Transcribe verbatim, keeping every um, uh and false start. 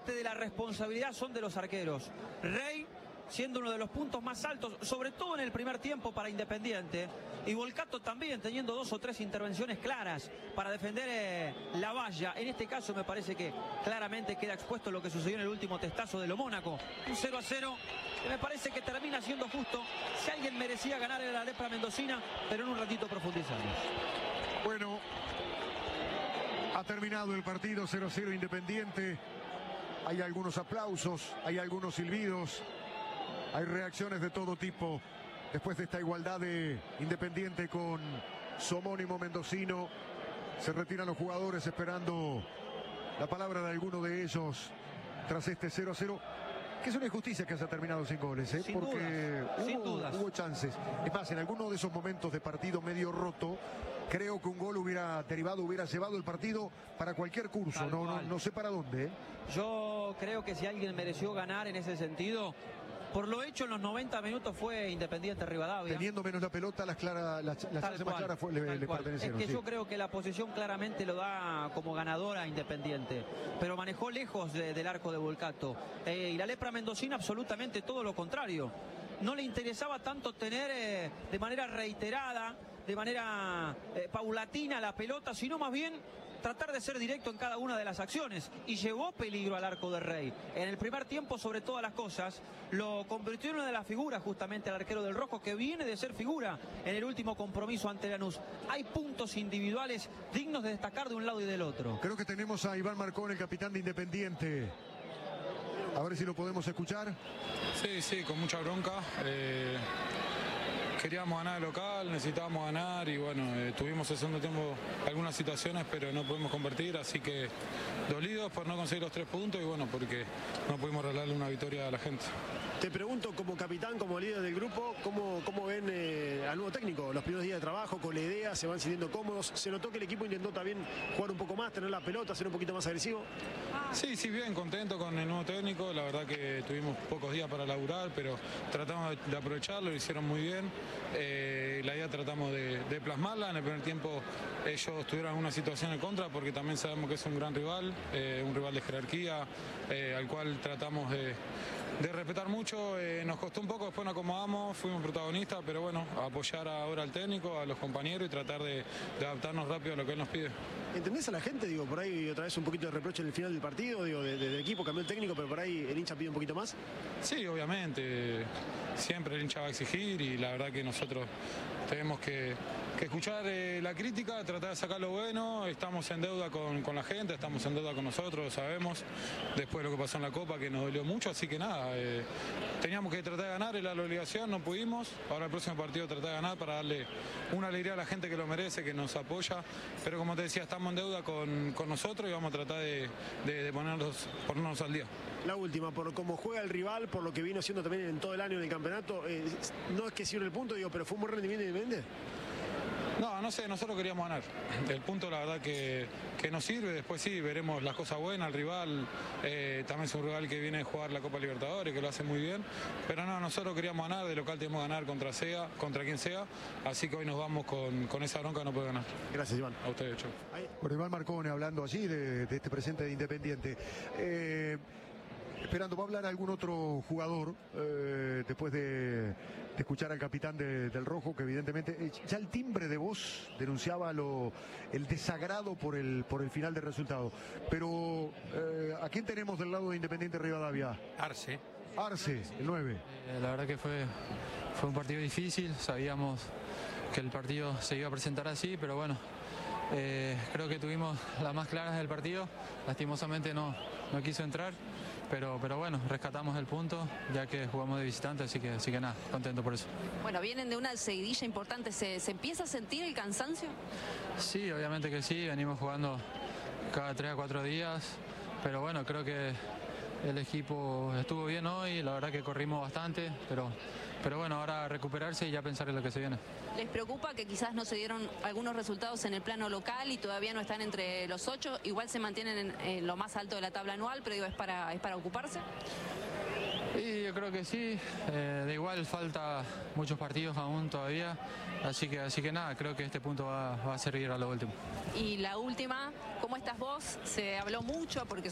parte de la responsabilidad son de los arqueros. Rey, siendo uno de los puntos más altos, sobre todo en el primer tiempo para Independiente, y Volcato también teniendo dos o tres intervenciones claras para defender eh, la valla. En este caso me parece que claramente queda expuesto lo que sucedió en el último testazo de lo Mónaco, un cero a cero, que me parece que termina siendo justo. Si alguien merecía ganar era la lepra mendocina, pero en un ratito profundizamos. Bueno, ha terminado el partido, cero a cero Independiente. Hay algunos aplausos, hay algunos silbidos, hay reacciones de todo tipo después de esta igualdad de Independiente con su homónimo mendocino. Se retiran los jugadores esperando la palabra de alguno de ellos tras este cero a cero, que es una injusticia que se ha terminado sin goles, ¿eh? Sin porque dudas, hubo, sin dudas. hubo chances. Es más, en alguno de esos momentos de partido medio roto, creo que un gol hubiera derivado, hubiera llevado el partido para cualquier curso. No, no, no sé para dónde, ¿eh? Yo creo que si alguien mereció ganar en ese sentido, por lo hecho en los noventa minutos, fue Independiente Rivadavia. Teniendo menos la pelota, las claras, las, las chances más claras fue, le, le pertenecieron. Es que sí. yo creo que la posición claramente lo da como ganadora a Independiente, pero manejó lejos de, del arco de Volcato. Eh, y la lepra mendocina absolutamente todo lo contrario. No le interesaba tanto tener eh, de manera reiterada, de manera eh, paulatina la pelota, sino más bien tratar de ser directo en cada una de las acciones, y llevó peligro al arco de Rey. En el primer tiempo, sobre todas las cosas, lo convirtió en una de las figuras justamente al arquero del Rojo, que viene de ser figura en el último compromiso ante Lanús. Hay puntos individuales dignos de destacar de un lado y del otro. Creo que tenemos a Iván Marcón, el capitán de Independiente. A ver si lo podemos escuchar. Sí, sí, con mucha bronca. Eh... Queríamos ganar el local, necesitábamos ganar y bueno, eh, tuvimos el segundo tiempo algunas situaciones, pero no pudimos convertir, así que dolidos por no conseguir los tres puntos y bueno, porque no pudimos regalarle una victoria a la gente. Te pregunto, como capitán, como líder del grupo, ¿cómo, cómo ven eh, al nuevo técnico? Los primeros días de trabajo, con la idea, se van sintiendo cómodos. Se notó que el equipo intentó también jugar un poco más, tener la pelota, ser un poquito más agresivo. Sí, sí, bien, contento con el nuevo técnico. La verdad que tuvimos pocos días para laburar, pero tratamos de aprovecharlo, lo hicieron muy bien. Eh, la idea tratamos de, de plasmarla. En el primer tiempo ellos tuvieron alguna situación en contra, porque también sabemos que es un gran rival, eh, un rival de jerarquía, eh, al cual tratamos de... de respetar mucho. Eh, nos costó un poco, después nos acomodamos, fuimos protagonistas, pero bueno, apoyar ahora al técnico, a los compañeros y tratar de, de adaptarnos rápido a lo que él nos pide. ¿Entendés a la gente? Digo, por ahí otra vez un poquito de reproche en el final del partido, digo, de, de, del equipo, cambió el técnico, pero por ahí el hincha pide un poquito más. Sí, obviamente, siempre el hincha va a exigir y la verdad que nosotros tenemos que, que escuchar eh, la crítica, tratar de sacar lo bueno. Estamos en deuda con, con la gente, estamos en deuda con nosotros, lo sabemos, después de lo que pasó en la Copa, que nos dolió mucho, así que nada, eh, teníamos que tratar de ganar, era la obligación, no pudimos. Ahora el próximo partido tratar de ganar para darle una alegría a la gente que lo merece, que nos apoya, pero como te decía, estamos en deuda con, con nosotros y vamos a tratar de, de, de ponernos, ponernos al día. La última, por cómo juega el rival, por lo que vino haciendo también en todo el año en el campeonato, eh, no es que sirva el punto, digo, pero fue un buen rendimiento Independiente. No, no sé, nosotros queríamos ganar. El punto la verdad que, que nos sirve, después sí, veremos las cosas buenas, el rival eh, también es un rival que viene a jugar la Copa Libertadores, que lo hace muy bien, pero no, nosotros queríamos ganar, de local tenemos que ganar contra sea, contra quien sea, así que hoy nos vamos con, con esa bronca, no puede ganar. Gracias, Iván. A ustedes, chau. Bueno, Iván Marcone hablando allí de, de este presente de Independiente. Eh, Esperando, ¿va a hablar algún otro jugador eh, después de, de escuchar al capitán de, del Rojo, que evidentemente eh, ya el timbre de voz denunciaba lo, el desagrado por el, por el final del resultado? Pero eh, ¿a quién tenemos del lado de Independiente Rivadavia? Arce. Arce, el nueve. Eh, la verdad que fue, fue un partido difícil, sabíamos que el partido se iba a presentar así, pero bueno, eh, creo que tuvimos las más claras del partido, lastimosamente no, no quiso entrar. Pero, pero bueno, rescatamos el punto ya que jugamos de visitante, así que, así que nada, contento por eso. Bueno, vienen de una seguidilla importante, ¿Se, ¿se empieza a sentir el cansancio? Sí, obviamente que sí, venimos jugando cada tres a cuatro días, pero bueno, creo que el equipo estuvo bien hoy, la verdad que corrimos bastante, pero, pero bueno, ahora recuperarse y ya pensar en lo que se viene. ¿Les preocupa que quizás no se dieron algunos resultados en el plano local y todavía no están entre los ocho? Igual se mantienen en, en lo más alto de la tabla anual, pero digo, ¿es para, es para ocuparse? Y yo creo que sí, eh, de igual falta muchos partidos aún todavía, así que, así que nada, creo que este punto va, va a servir a lo último. Y la última, ¿cómo estás vos? Se habló mucho porque